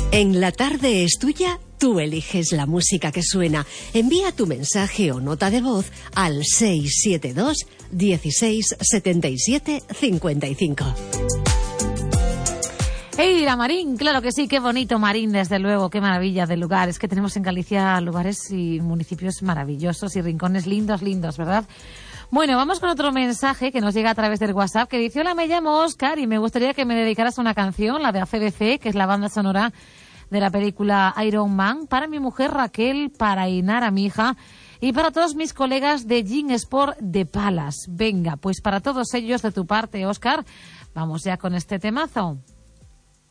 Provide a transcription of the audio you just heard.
En La Tarde es Tuya, tú eliges la música que suena. Envía tu mensaje o nota de voz al 672 16 77 55. ¡Hey, la Marín! Claro que sí, qué bonito Marín, desde luego, qué maravilla de lugares. Que tenemos en Galicia lugares y municipios maravillosos y rincones lindos, ¿verdad? Bueno, vamos con otro mensaje que nos llega a través del WhatsApp que dice: hola, me llamo Oscar y me gustaría que me dedicaras una canción, la de AC/DC, que es la banda sonora de la película Iron Man, para mi mujer Raquel, para Inara, mi hija, y para todos mis colegas de Gin Sport de Palas. Venga, pues para todos ellos de tu parte, Oscar, vamos ya con este temazo.